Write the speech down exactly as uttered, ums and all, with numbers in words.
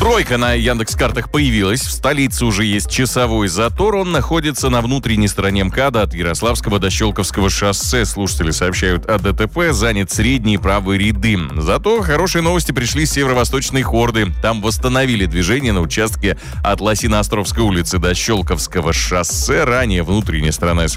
Тройка на Яндекс.Картах появилась. В столице уже есть часовой затор. Он находится на внутренней стороне МКАДа от Ярославского до Щелковского шоссе. Слушатели сообщают о ДТП. Занят средние правые ряды. Зато хорошие новости пришли с северо-восточной Хорды. Там восстановили движение на участке от Лосино-Островской улицы до Щелковского шоссе. Ранее внутренняя сторона